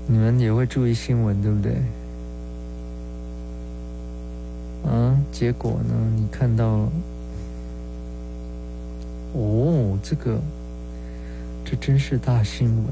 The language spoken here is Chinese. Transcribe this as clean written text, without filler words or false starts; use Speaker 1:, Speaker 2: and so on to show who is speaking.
Speaker 1: 你们也会注意新闻，对不对？结果呢？你看到哦，这真是大新闻。